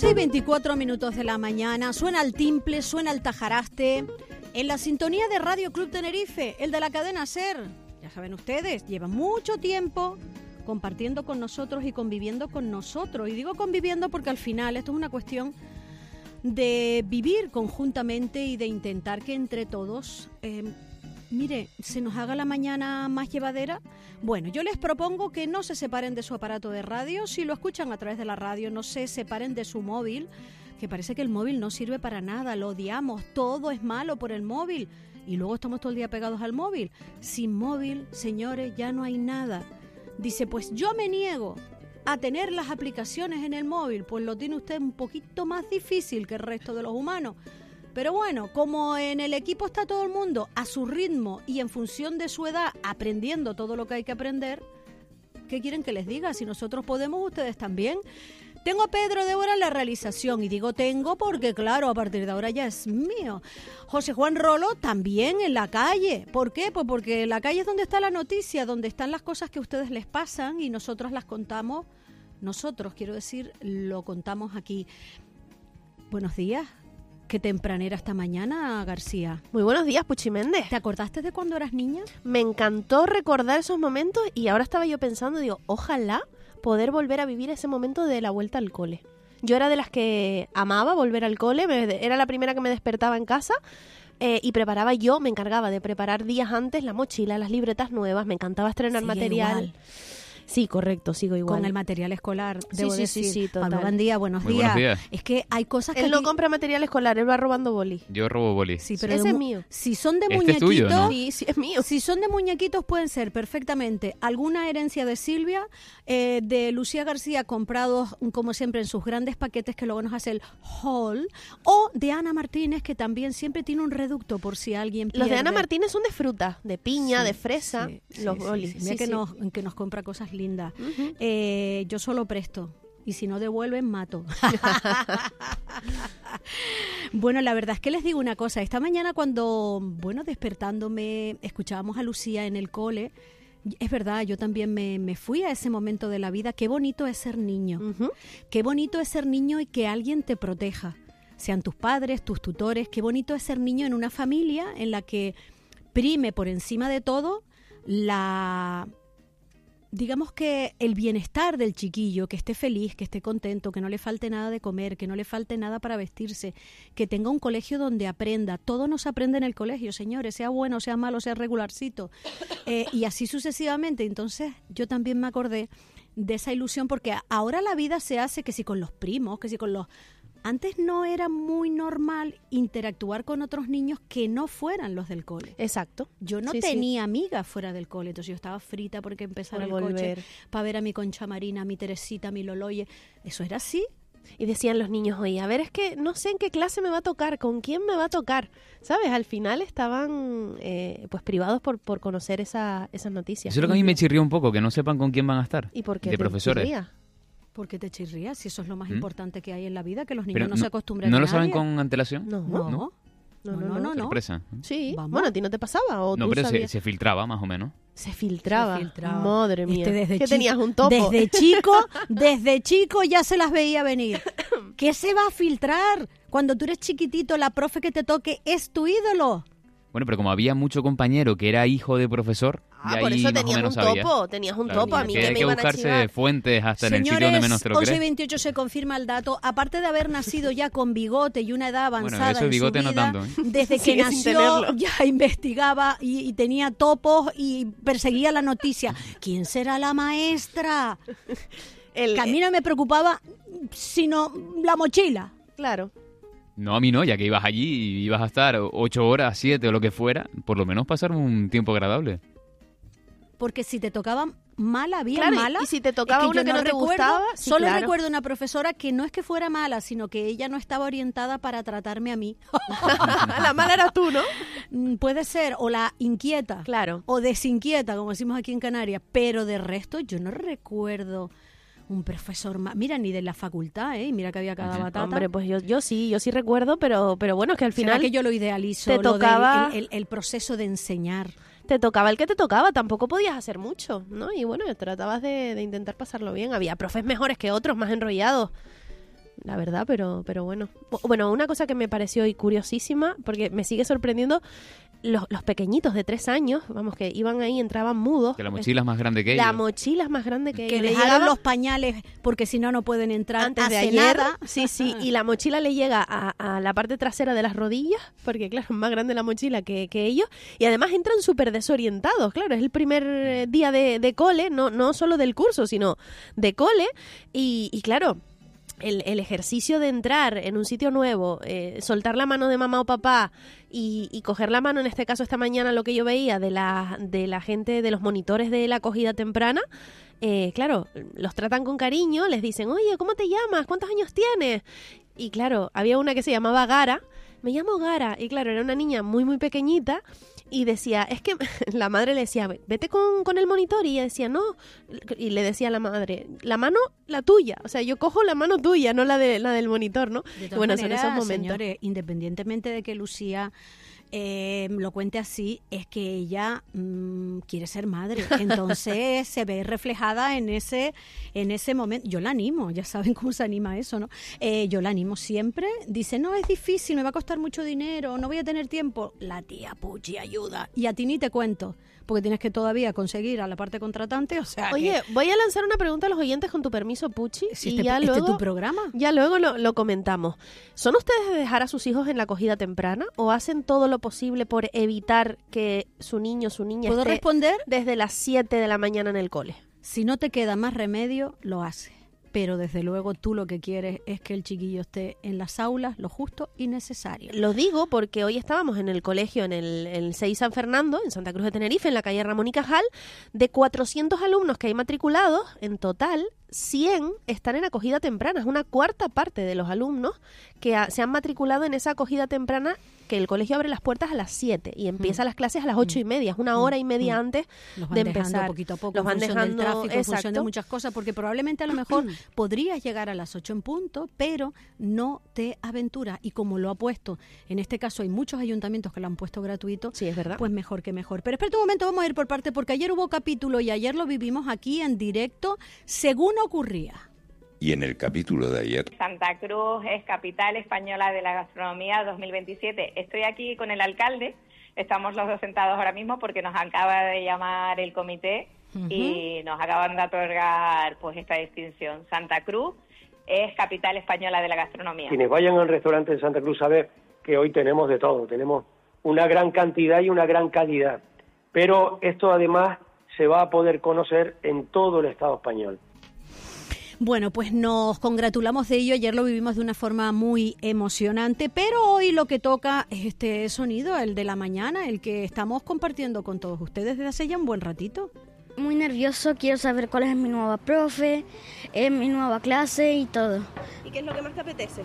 11:24 de la mañana, suena el timple, suena el tajaraste, en la sintonía de Radio Club Tenerife, el de la cadena SER. Ya saben ustedes, lleva mucho tiempo compartiendo con nosotros y conviviendo con nosotros. Y digo conviviendo porque al final esto es una cuestión de vivir conjuntamente y de intentar que entre todos, se nos haga la mañana más llevadera. Bueno, yo les propongo que no se separen de su aparato de radio. Si lo escuchan a través de la radio, no se separen de su móvil, que parece que el móvil no sirve para nada, lo odiamos, todo es malo por el móvil. Y luego estamos todo el día pegados al móvil. Sin móvil, señores, ya no hay nada. Dice, pues yo me niego a tener las aplicaciones en el móvil. Pues lo tiene usted un poquito más difícil que el resto de los humanos. Pero bueno, como en el equipo está todo el mundo a su ritmo y en función de su edad aprendiendo todo lo que hay que aprender, ¿qué quieren que les diga? Si nosotros podemos, ustedes también. Tengo a Pedro Débora en la realización, y digo tengo porque, claro, a partir de ahora ya es mío. José Juan Rolo también en la calle. ¿Por qué? Pues porque en la calle es donde está la noticia, donde están las cosas que a ustedes les pasan y nosotros las contamos. Nosotros, quiero decir, lo contamos aquí. Buenos días. Qué tempranera esta mañana, García. Muy buenos días, Puchi Méndez. ¿Te acordaste de cuando eras niña? Me encantó recordar esos momentos y ahora estaba yo pensando, digo, ojalá poder volver a vivir ese momento de la vuelta al cole. Yo era de las que amaba volver al cole, era la primera que me despertaba en casa y me encargaba de preparar días antes la mochila, las libretas nuevas, me encantaba estrenar material. Igual. Sí, correcto, sigo igual. Con el material escolar, debo decir. Sí, total. Pablo Bandía, buenos días. Es que hay cosas que él no compra material escolar, él va robando boli. Yo robo boli. Sí, pero ese es mío. Si son de muñequitos, es tuyo, ¿no? Sí, es mío. Si son de muñequitos pueden ser perfectamente alguna herencia de Silvia, de Lucía García, comprados como siempre en sus grandes paquetes que luego nos hace el haul, o de Ana Martínez, que también siempre tiene un reducto por si alguien pierde. Los de Ana Martínez son de fruta, de piña, de fresa, los bolis. Mira que nos compra cosas lindas. Uh-huh. Yo solo presto y si no devuelven mato. Bueno, la verdad es que les digo una cosa. Esta mañana cuando, despertándome, escuchábamos a Lucía en el cole. Es verdad, yo también me fui a ese momento de la vida. Qué bonito es ser niño. Uh-huh. Qué bonito es ser niño y que alguien te proteja. Sean tus padres, tus tutores. Qué bonito es ser niño en una familia en la que prime por encima de todo digamos que el bienestar del chiquillo, que esté feliz, que esté contento, que no le falte nada de comer, que no le falte nada para vestirse, que tenga un colegio donde aprenda. Todo no se aprende en el colegio, señores, sea bueno, sea malo, sea regularcito. Y así sucesivamente. Entonces yo también me acordé de esa ilusión, porque ahora la vida se hace que si con los primos, que si con los... Antes no era muy normal interactuar con otros niños que no fueran los del cole. Exacto. Yo no tenía amigas fuera del cole, entonces yo estaba frita porque empezara el coche para ver a mi Concha Marina, a mi Teresita, a mi Loloye. Eso era así. Y decían los niños, oye, a ver, es que no sé en qué clase me va a tocar, con quién me va a tocar. ¿Sabes? Al final estaban privados por conocer esas noticias. Eso es lo que a mí me chirrió un poco, que no sepan con quién van a estar. ¿Y por qué de profesores? Chirría? ¿Por qué te chirrías? Si eso es lo más importante que hay en la vida, que los niños no se acostumbren ¿No a lo nadie. saben con antelación? No. Sorpresa. Sí. Vamos. Bueno, ¿a ti no te pasaba? ¿O no, tú pero sabías? se filtraba más o menos. Se filtraba. Madre mía. ¿Qué tenías un topo? Desde chico ya se las veía venir. ¿Qué se va a filtrar? Cuando tú eres chiquitito, la profe que te toque es tu ídolo. Bueno, pero como había mucho compañero que era hijo de profesor, y por ahí eso más o menos sabía. Tenías un Claro, topo. A mí que que me hay iban que a buscarse chivar. fuentes hasta Señores, en el sitio donde menos te lo crees. 11:28 se confirma el dato. Aparte de haber nacido ya con bigote y una edad avanzada eso de bigote en su vida, no tanto, ¿eh? desde que nació ya investigaba y tenía topos y perseguía la noticia. ¿Quién será la maestra? Que a mí no me preocupaba sino la mochila. Claro. No, a mí no, ya que ibas allí y ibas a estar 8 horas, 7 o lo que fuera, por lo menos pasar un tiempo agradable. Porque si te tocaba mala, bien claro, mala. Y si te tocaba una que no te gustaba. Sí, solo recuerdo una profesora que no es que fuera mala, sino que ella no estaba orientada para tratarme a mí. La mala eras tú, ¿no? Puede ser, o la inquieta. Claro. O desinquieta, como decimos aquí en Canarias. Pero de resto, yo no recuerdo un profesor más. Mira, ni de la facultad, ¿eh? Mira que había cada batata. Hombre, pues yo sí recuerdo, pero bueno, es que al final... ¿Será que yo lo idealizo? Te tocaba... el proceso de enseñar. Te tocaba el que te tocaba, tampoco podías hacer mucho, ¿no? Y bueno, tratabas de intentar pasarlo bien. Había profes mejores que otros, más enrollados. la verdad, pero bueno. Bueno, una cosa que me pareció hoy curiosísima, porque me sigue sorprendiendo, los pequeñitos de 3 años, vamos, que iban ahí, entraban mudos. Que la mochila es más grande que ellos. La mochila es más grande que ellos. Que dejaron los pañales porque si no pueden entrar antes de ayer. Nada. Sí, y la mochila le llega a la parte trasera de las rodillas, porque claro, es más grande la mochila que ellos, y además entran súper desorientados, claro, es el primer día de cole, no solo del curso, sino de cole, y claro, el ejercicio de entrar en un sitio nuevo, soltar la mano de mamá o papá y coger la mano, en este caso esta mañana lo que yo veía de la gente, de los monitores de la acogida temprana, claro, los tratan con cariño, les dicen, oye, ¿cómo te llamas? ¿Cuántos años tienes? Y claro, había una que se llamaba Gara, me llamo Gara, y claro, era una niña muy muy pequeñita, y decía, es que la madre le decía, vete con el monitor, y ella decía, no, y le decía a la madre, la mano, la tuya, o sea, yo cojo la mano tuya, no la del monitor, ¿no? De todas bueno, maneras, son esos momentos. señores, independientemente de que Lucía lo cuente así, es que ella quiere ser madre, entonces se ve reflejada en ese momento. Yo la animo, ya saben cómo se anima eso, ¿no? Yo la animo siempre, dice, no, es difícil, me va a costar mucho dinero, no voy a tener tiempo. La tía Puchi ayuda, y a ti ni te cuento, porque tienes que todavía conseguir a la parte contratante, o sea. Oye, voy a lanzar una pregunta a los oyentes con tu permiso, Puchi, si y ya luego, luego tu programa. Ya luego lo comentamos. ¿Son ustedes de dejar a sus hijos en la acogida temprana o hacen todo lo posible por evitar que su niño, su niña ¿Puedo esté responder? Desde las 7 de la mañana en el cole? Si no te queda más remedio, lo haces. Pero desde luego tú lo que quieres es que el chiquillo esté en las aulas lo justo y necesario. Lo digo porque hoy estábamos en el colegio, en el CEI San Fernando, en Santa Cruz de Tenerife, en la calle Ramón y Cajal. De 400 alumnos que hay matriculados, en total 100 están en acogida temprana. Es una cuarta parte de los alumnos que se han matriculado en esa acogida temprana, que el colegio abre las puertas a las 7 y empieza las clases a las 8:30. Es una hora y media antes de empezar. Poquito a poco, los van en función dejando, del tráfico, en exacto, función de muchas cosas, porque probablemente a lo mejor podrías llegar a las 8 en punto, pero no te aventuras. Y como lo ha puesto, en este caso hay muchos ayuntamientos que lo han puesto gratuito, sí, es verdad, pues mejor que mejor. Pero espera un momento, vamos a ir por parte, porque ayer hubo capítulo y ayer lo vivimos aquí en directo, según ocurría. Y en el capítulo de ayer, Santa Cruz es capital española de la gastronomía 2027. Estoy aquí con el alcalde, estamos los dos sentados ahora mismo porque nos acaba de llamar el comité y nos acaban de otorgar pues esta distinción. Santa Cruz es capital española de la gastronomía. Quienes vayan al restaurante de Santa Cruz saben que hoy tenemos de todo, tenemos una gran cantidad y una gran calidad, pero esto además se va a poder conocer en todo el Estado español. Bueno, pues nos congratulamos de ello. Ayer lo vivimos de una forma muy emocionante, pero hoy lo que toca es este sonido, el de la mañana, el que estamos compartiendo con todos ustedes desde hace ya un buen ratito. Muy nervioso, quiero saber cuál es mi nueva profe, mi nueva clase y todo. ¿Y qué es lo que más te apetece?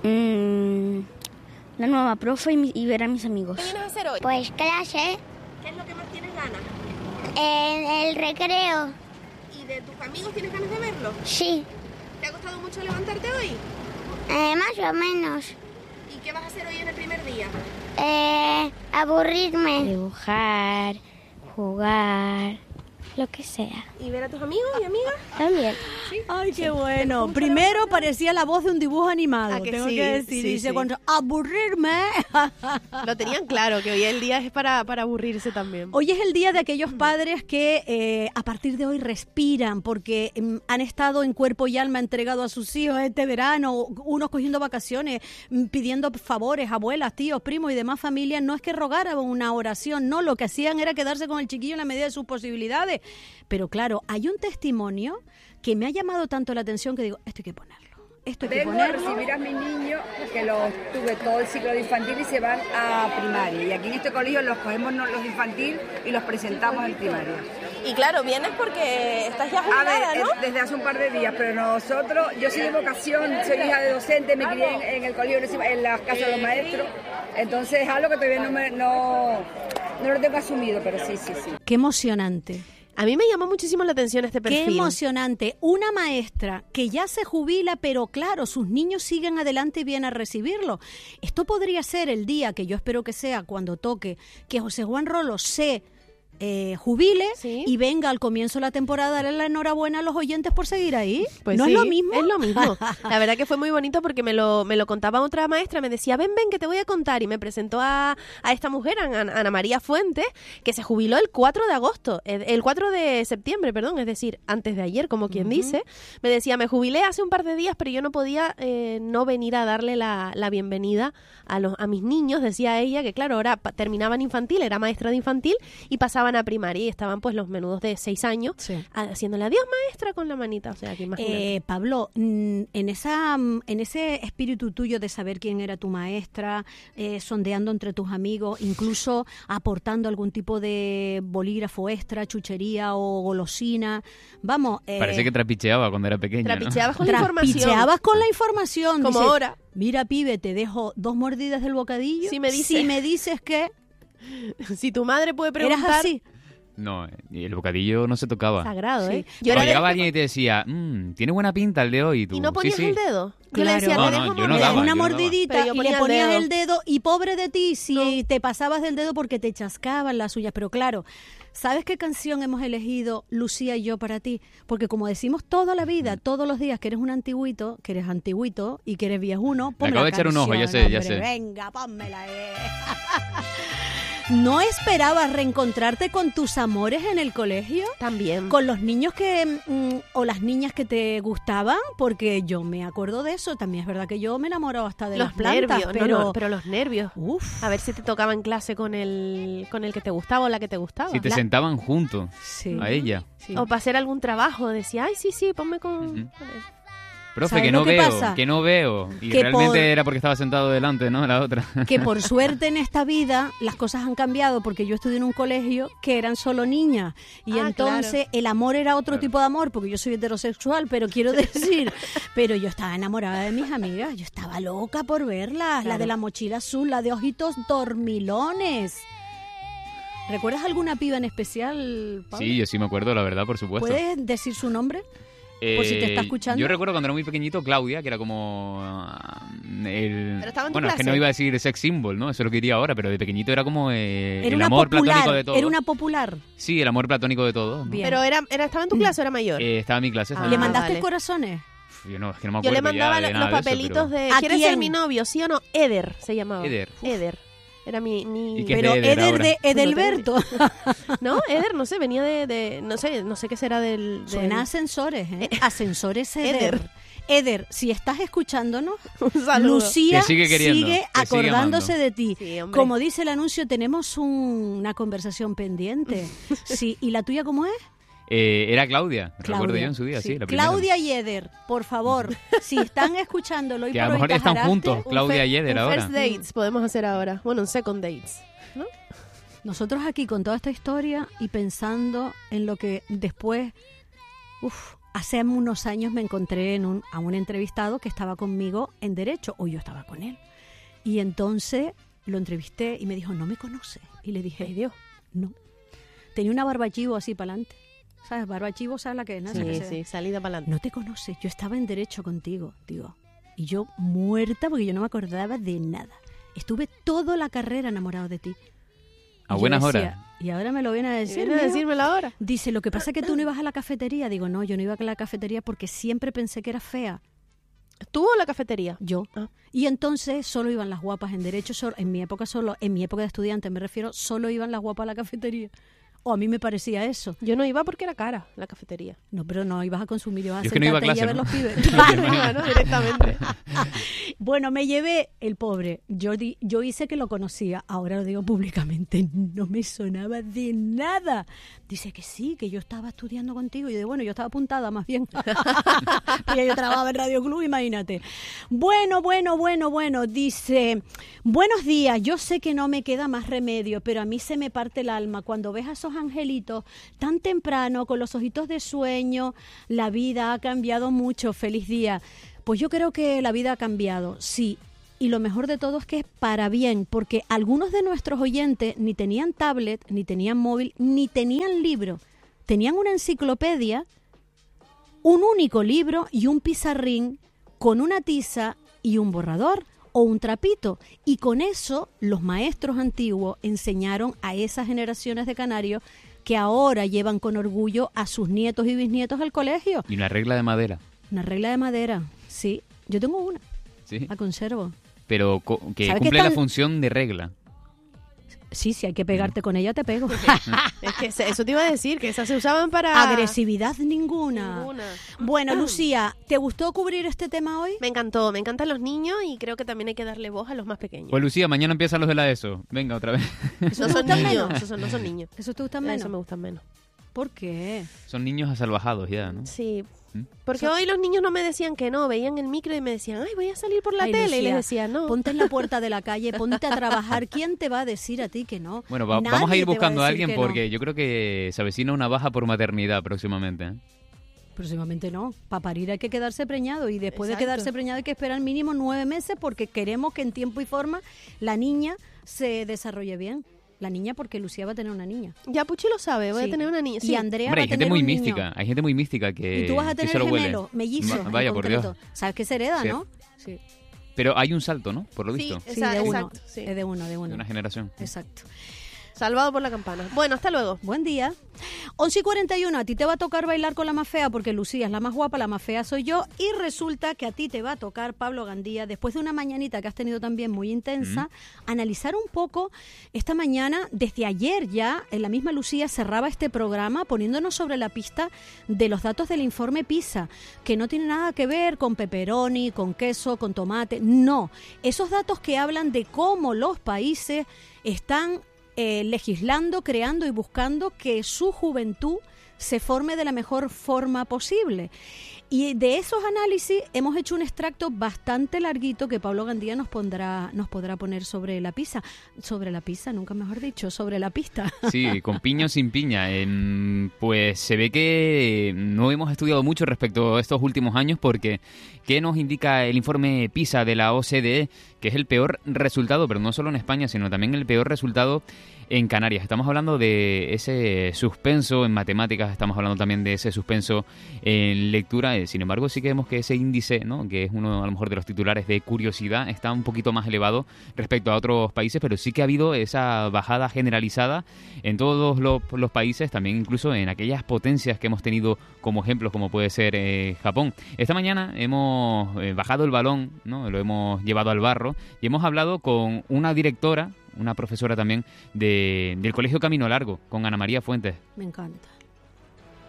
La nueva profe y ver a mis amigos. ¿Qué vienes a hacer hoy? Pues clase. ¿Qué es lo que más tienes ganas? En el recreo. ¿Y de tus amigos tienes ganas de verlos? Sí. ¿Te ha costado mucho levantarte hoy? Más o menos. ¿Y qué vas a hacer hoy en el primer día? Aburrirme. Dibujar, jugar, lo que sea. ¿Y ver a tus amigos y amigas? También. ¿Sí? Ay, qué bueno. Primero parecía la voz de un dibujo animado, que tengo sí, que decir. sí, Dice, sí. cuando aburrirme. Lo tenían claro, que hoy el día es para aburrirse también. Hoy es el día de aquellos padres que a partir de hoy respiran porque han estado en cuerpo y alma entregado a sus hijos este verano, unos cogiendo vacaciones, pidiendo favores, abuelas, tíos, primos y demás familias. No es que rogaran una oración, no, lo que hacían era quedarse con el chiquillo en la medida de sus posibilidades. Pero claro, hay un testimonio que me ha llamado tanto la atención que digo, esto hay que ponerlo. Esto hay que Vengo a ponerlo. recibir a mis niños, que los tuve todo el ciclo de infantil y se van a primaria. Y aquí en este colegio los cogemos los de infantil y los presentamos en primaria. Y claro, vienes porque estás ya A jubilada, ver, ¿no? desde hace un par de días, pero nosotros, yo soy de vocación, soy hija de docente, me crié en el colegio, en la casa de los maestros. Entonces es algo que todavía no lo tengo asumido, pero sí. Qué emocionante. A mí me llamó muchísimo la atención este perfil. Qué emocionante. Una maestra que ya se jubila, pero claro, sus niños siguen adelante y vienen a recibirlo. Esto podría ser el día, que yo espero que sea cuando toque, que José Juan Rolo se jubile Sí. y venga al comienzo de la temporada a darle la enhorabuena a los oyentes por seguir ahí. Pues ¿No sí, es lo mismo? Es lo mismo. La verdad que fue muy bonito porque me lo contaba otra maestra, me decía, ven, que te voy a contar. Y me presentó a esta mujer, Ana María Fuentes, que se jubiló el 4 de agosto, el 4 de septiembre, perdón, es decir, antes de ayer, como quien dice. Me decía, me jubilé hace un par de días, pero yo no podía no venir a darle la bienvenida a mis niños. Decía ella que, claro, ahora terminaban infantil, era maestra de infantil, y pasaban a primaria y estaban pues los menudos de 6 años haciéndole adiós maestra con la manita, o sea que imagínate. Pablo, en ese espíritu tuyo de saber quién era tu maestra, sondeando entre tus amigos, incluso aportando algún tipo de bolígrafo extra, chuchería o golosina, vamos... Parece que trapicheaba cuando era pequeño, Trapicheabas con la información. Trapicheabas con la información. Como Dice, ahora. Mira, pibe, te dejo 2 mordidas del bocadillo. Si me dices que... Si tu madre puede preguntar... ¿Eras así? No, el bocadillo no se tocaba. Sagrado, ¿eh? Sí. Cuando llegaba alguien y te decía, tiene buena pinta el de hoy. Y tú, ¿Y no ponías el dedo? Yo Claro. le decía, No, te no, dejo yo no Le morder. das daba, una yo no daba. mordidita Pero yo y ponía le el ponías dedo. el dedo y pobre de ti si te pasabas del dedo porque te chascaban las uñas. Pero claro, ¿sabes qué canción hemos elegido Lucía y yo para ti? Porque como decimos toda la vida, todos los días que eres un antiguito y que eres viejuno, ponme acabo la de echar un ojo, ya canción, sé. hombre, venga, pónmela. ¿No esperabas reencontrarte con tus amores en el colegio? También. ¿Con los niños o las niñas que te gustaban? Porque yo me acuerdo de eso. También es verdad que yo me enamoraba hasta de Los las plantas. nervios, pero... pero los nervios. Uf. A ver si te tocaba en clase con el que te gustaba o la que te gustaba. Si te sentaban juntos Sí. a ella. Sí. O para hacer algún trabajo, decía, ay, sí, ponme con... Ujú. con él. Profe, ¿Sabes que lo no que veo, pasa? que no veo. Y Que realmente era porque estaba sentado delante, ¿no? La otra. Que por suerte en esta vida las cosas han cambiado porque yo estudié en un colegio que eran solo niñas y entonces el amor era otro tipo de amor porque yo soy heterosexual, pero quiero decir, pero yo estaba enamorada de mis amigas, yo estaba loca por verlas, la de la mochila azul, la de ojitos dormilones. ¿Recuerdas alguna piba en especial, Pablo? Sí, yo sí me acuerdo, la verdad, por supuesto. ¿Puedes decir su nombre? Por si te está escuchando. Yo recuerdo cuando era muy pequeñito, Claudia, que era como el... Pero estaba en tu Bueno, es que clase. no iba a decir sex symbol, ¿no? Eso es lo que diría ahora, pero de pequeñito era como Era el una amor popular, platónico de todo. era una popular. Sí, el amor platónico de todo. ¿no? Bien. Pero ¿estaba en tu clase o era mayor? Estaba en mi clase. estaba ¿Le en mi mandaste vale. corazones? clase. Yo no, es que no me Yo acuerdo le mandaba ya de los nada de eso, papelitos pero- de ¿A ¿quieres quién? ser mi novio? ¿Sí o no? Eder se llamaba. Eder. Eder. Era mi... ¿Y qué? Pero de Eder Eder ahora? de Edelberto. No, Eder, no sé, venía de no sé qué será del... Suena a ascensores, ¿eh? Ascensores Eder. Eder. Eder, si estás escuchándonos, Un saludo. Lucía Te sigue queriendo, te sigue acordándose amando. de ti. Sí, hombre. Como dice el anuncio, tenemos una conversación pendiente. Sí, ¿y la tuya cómo es? Era Claudia, recuerdo Claudia. yo en su día, sí, la primera. Claudia y Eder, por favor, si están escuchándolo y Que a por lo hoy mejor están Tajaraste, juntos, Claudia y Eder un ahora. first dates podemos hacer ahora. Bueno, un second dates. ¿No? Nosotros aquí con toda esta historia y pensando en lo que después, hace unos años me encontré a un entrevistado que estaba conmigo en Derecho, o yo estaba con él. Y entonces lo entrevisté y me dijo, ¿no me conoce? Y le dije, Dios, no. Tenía una barba chivo así para adelante. ¿Sabes? Barba chivo, ¿sabes la que es? ¿No? Esa que se- salida para adelante. No te conoces, yo estaba en Derecho contigo, digo. Y yo muerta porque yo no me acordaba de nada. Estuve toda la carrera enamorado de ti. A Y yo buenas decía, horas. Y ahora me lo viene a decir. ¿Viene a mijo. decírmelo ahora? Dice, lo que pasa es que tú no ibas a la cafetería. Digo, no, yo no iba a la cafetería porque siempre pensé que era fea. ¿Tú o la cafetería? Yo. Ah. Y entonces solo iban las guapas en Derecho. En mi época de estudiante me refiero, solo iban las guapas a la cafetería. O a mí me parecía eso. Yo no iba porque era cara la cafetería. No, pero no ibas a consumir, ibas a Yo es que no iba a sentarte ahí clase, ver ¿no? los pibes. No iba, ¿no? Directamente. Bueno, me llevé el pobre. Yo hice que lo conocía. Ahora lo digo públicamente. No me sonaba de nada. Dice que sí, que yo estaba estudiando contigo. Y yo bueno, yo estaba apuntada más bien. Pues yo trabajaba en Radio Club, imagínate. Bueno. Dice, buenos días. Yo sé que no me queda más remedio, pero a mí se me parte el alma cuando ves a esos angelitos tan temprano, con los ojitos de sueño. La vida ha cambiado mucho. Feliz día. Pues yo creo que la vida ha cambiado, sí. Y lo mejor de todo es que es para bien, porque algunos de nuestros oyentes ni tenían tablet, ni tenían móvil, ni tenían libro. Tenían una enciclopedia, un único libro y un pizarrín con una tiza y un borrador. o un trapito. Y con eso los maestros antiguos enseñaron a esas generaciones de canarios que ahora llevan con orgullo a sus nietos y bisnietos al colegio. Y una regla de madera. Una regla de madera, sí. Yo tengo una, Sí. la conservo. Pero que ¿Sabes cumple qué la tal? función de regla. Sí, si hay que pegarte con ella, te pego. Es que eso te iba a decir, que esas se usaban para... Agresividad ninguna. Bueno, Lucía, ¿te gustó cubrir este tema hoy? Me encantó, me encantan los niños y creo que también hay que darle voz a los más pequeños. Pues Lucía, mañana empiezan los de la ESO. Venga, otra vez. ¿Eso No te son gustan niños, menos? no son niños. ¿Eso te gustan Eso menos? me gustan menos. ¿Por qué? Son niños asalvajados ya, ¿no? Sí. ¿Mm? Porque hoy los niños no me decían que no, veían el micro y me decían, ay, voy a salir por la Ay, tele. Lucía, Y les decía, no. Ponte en la puerta de la calle, ponte a trabajar. ¿Quién te va a decir a ti que no? Bueno, Nadie vamos a ir te va buscando a decir alguien que no. porque yo creo que se avecina una baja por maternidad próximamente, ¿eh? Próximamente no. Para parir hay que quedarse preñado y después de Exacto. quedarse preñado hay que esperar mínimo 9 meses porque queremos que en tiempo y forma la niña se desarrolle bien. La niña porque Lucía va a tener una niña. Ya Puchi lo sabe, voy Sí. a tener una niña. Y Sí. Andrea Hombre, va hay a gente tener muy un niño. mística. Hay gente muy mística que Y tú vas a que tener se lo huele. gemelo, mellizo. en Vaya, el por Dios. contrato. ¿Sabes que se hereda, Sí. no? Sí. Pero hay un salto, ¿no? Por lo Sí, visto. Sí, de uno. exacto, sí. Es de uno. De una generación. Exacto. Salvado por la campana. Bueno, hasta luego. Buen día. 11:41, a ti te va a tocar bailar con la más fea porque Lucía es la más guapa, la más fea soy yo y resulta que a ti te va a tocar, Pablo Gandía, después de una mañanita que has tenido también muy intensa, analizar un poco esta mañana, desde ayer ya, en la misma Lucía cerraba este programa poniéndonos sobre la pista de los datos del informe PISA, que no tiene nada que ver con pepperoni, con queso, con tomate, no. Esos datos que hablan de cómo los países están legislando, creando y buscando que su juventud se forme de la mejor forma posible. Y de esos análisis hemos hecho un extracto bastante larguito que Pablo Gandía nos podrá poner sobre la pizza, nunca mejor dicho, sobre la pista. Sí, con piña o sin piña. Pues se ve que no hemos estudiado mucho respecto a estos últimos años porque ¿qué nos indica el informe PISA de la OCDE? Que es el peor resultado, pero no solo en España, sino también el peor resultado en Canarias. Estamos hablando de ese suspenso en matemáticas, estamos hablando también de ese suspenso en lectura. Sin embargo, sí que vemos que ese índice, ¿no?, que es uno a lo mejor de los titulares de curiosidad, está un poquito más elevado respecto a otros países, pero sí que ha habido esa bajada generalizada en todos los países, también incluso en aquellas potencias que hemos tenido como ejemplos, como puede ser Japón. Esta mañana hemos bajado el balón, ¿no?, lo hemos llevado al barro y hemos hablado con una directora, una profesora también del Colegio Camino Largo, con Ana María Fuentes. Me encanta.